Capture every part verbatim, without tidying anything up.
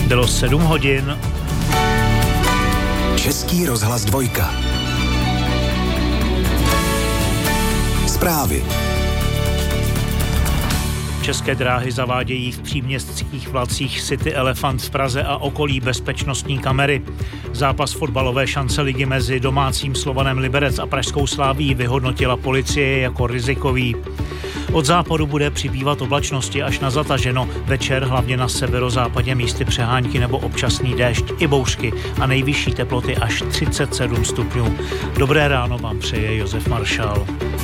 Bylo sedm hodin. Český rozhlas dvojka. Zprávy. České dráhy zavádějí v příměstských vlacích City Elephant v Praze a okolí bezpečnostní kamery. Zápas fotbalové šance ligy mezi domácím Slovanem Liberec a pražskou Slavií vyhodnotila policie jako rizikový. Od západu bude přibývat oblačnosti až na zataženo. Večer hlavně na severozápadě místy přehánky nebo občasný déšť i bouřky a nejvyšší teploty až třicet sedm stupňů. Dobré ráno vám přeje Josef Maršál.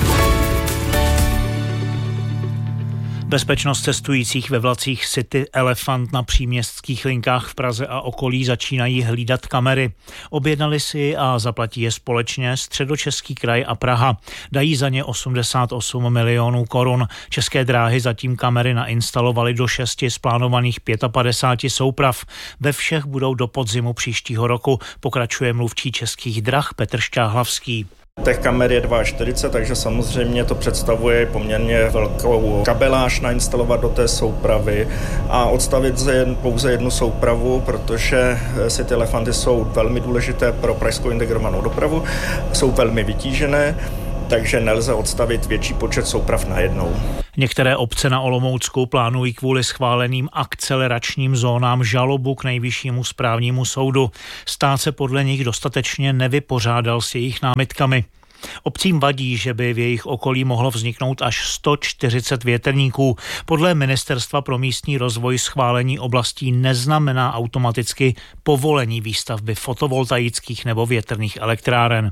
Bezpečnost cestujících ve vlacích City Elephant na příměstských linkách v Praze a okolí začínají hlídat kamery. Objednali si a zaplatí je společně Středočeský kraj a Praha. Dají za ně osmdesát osm milionů korun. České dráhy zatím kamery nainstalovaly do šesti z plánovaných padesát pět souprav. Ve všech budou do podzimu příštího roku, pokračuje mluvčí Českých drah Petr Šťáhlavský. Těch kamer je čtyřicet dva, takže samozřejmě to představuje poměrně velkou kabeláž nainstalovat do té soupravy a odstavit pouze jednu soupravu, protože si ty elefanty jsou velmi důležité pro pražskou integrovanou dopravu, jsou velmi vytížené, takže nelze odstavit větší počet souprav najednou. Některé obce na Olomoucku plánují kvůli schváleným akceleračním zónám žalobu k nejvyššímu správnímu soudu. Stát se podle nich dostatečně nevypořádal s jejich námitkami. Obcím vadí, že by v jejich okolí mohlo vzniknout až sto čtyřicet větrníků. Podle Ministerstva pro místní rozvoj schválení oblastí neznamená automaticky povolení výstavby fotovoltaických nebo větrných elektráren.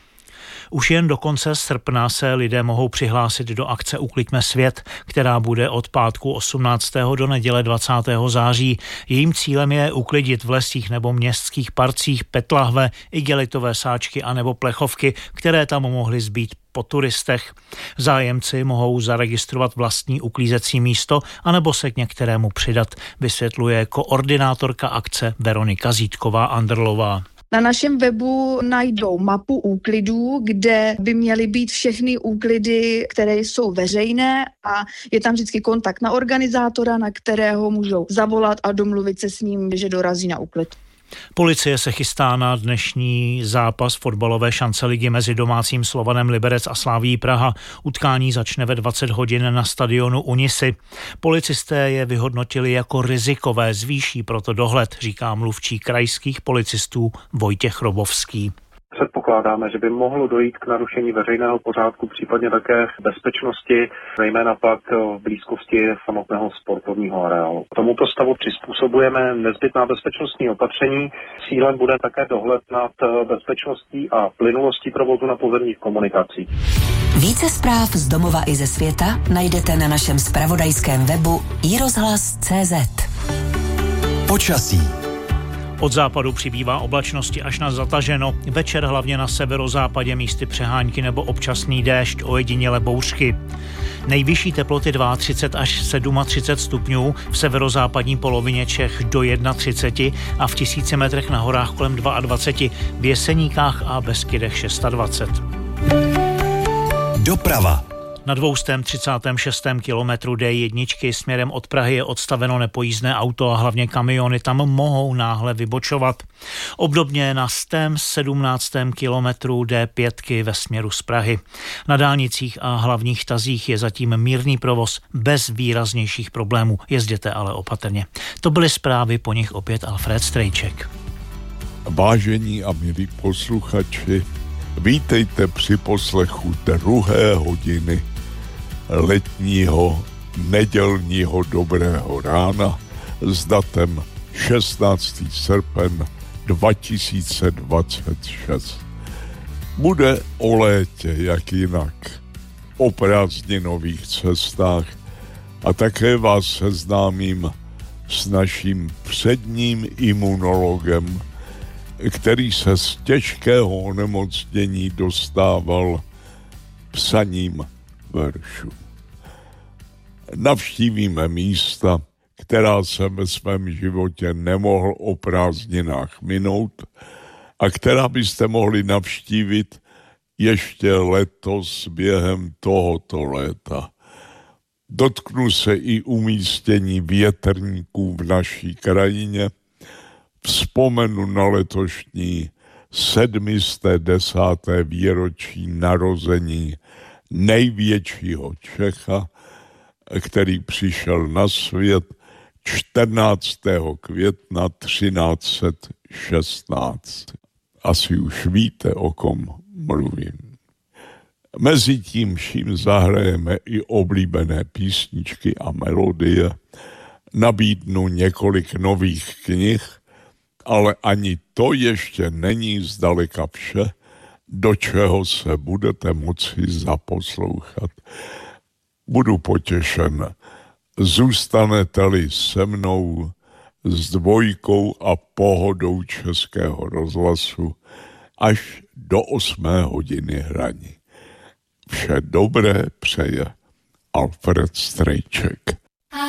Už jen do konce srpna se lidé mohou přihlásit do akce Ukliďme svět, která bude od pátku osmnáctého do neděle dvacátého září. Jejím cílem je uklidit v lesích nebo městských parcích petlahve, igelitové sáčky anebo plechovky, které tam mohly zbýt po turistech. Zájemci mohou zaregistrovat vlastní uklízecí místo anebo se k některému přidat, vysvětluje koordinátorka akce Veronika Zítková-Anderlová. Na našem webu najdou mapu úklidů, kde by měly být všechny úklidy, které jsou veřejné a je tam vždycky kontakt na organizátora, na kterého můžou zavolat a domluvit se s ním, že dorazí na úklid. Policie se chystá na dnešní zápas fotbalové šance ligy mezi domácím Slovanem Liberec a Slavií Praha. Utkání začne ve dvacet hodin na stadionu Unisy. Policisté je vyhodnotili jako rizikové, zvýší proto dohled, říká mluvčí krajských policistů Vojtěch Robovský. Předpokládáme, že by mohlo dojít k narušení veřejného pořádku, případně také bezpečnosti, zejména pak v blízkosti samotného sportovního areálu. Tomuto stavu přizpůsobujeme nezbytná bezpečnostní opatření. Cílem bude také dohled nad bezpečností a plynulostí provozu na pozemních komunikacích. Více zpráv z domova i ze světa najdete na našem zpravodajském webu i rozhlas tečka cé zet. Počasí. Od západu přibývá oblačnosti až na zataženo. Večer hlavně na severozápadě místy přehánky nebo občasný déšť, ojediněle bouřky. Nejvyšší teploty třicet dva až třicet sedm stupňů, v severozápadní polovině Čech do třicet jedna a v tisíci metrech na horách kolem dvacet dva, v Jeseníkách a Beskydech dvacet šest. Doprava. Na dvoustém třicátém šestém kilometru dé jedna směrem od Prahy je odstaveno nepojízdné auto a hlavně kamiony tam mohou náhle vybočovat. Obdobně na stém sedmnáctém kilometru dé pět ve směru z Prahy. Na dálnicích a hlavních tazích je zatím mírný provoz bez výraznějších problémů. Jezděte ale opatrně. To byly zprávy, po nich opět Alfred Strejček. Vážení a milí posluchači, vítejte při poslechu druhé hodiny letního nedělního dobrého rána s datem šestnáctého srpna dva tisíce dvacet šest. Bude o létě, jak jinak, o prázdninových cestách a také vás seznámím s naším předním imunologem, který se z těžkého onemocnění dostával psaním veršů. Navštívíme místa, která jsem ve svém životě nemohl o prázdninách minout a která byste mohli navštívit ještě letos během tohoto léta. Dotknu se i umístění větrníků v naší krajině vzpomenu na letošní sedmisté desáté výročí narození největšího Čecha, který přišel na svět čtrnáctého května třináct set šestnáct. Asi už víte, o kom mluvím. Mezi tím vším zahrajeme i oblíbené písničky a melodie, nabídnu několik nových knih, ale ani to ještě není zdaleka vše, do čeho se budete moci zaposlouchat. Budu potěšen. Zůstanete-li se mnou s Dvojkou a Pohodou Českého rozhlasu až do osmé hodiny hraní. Vše dobré přeje Alfred Strejček.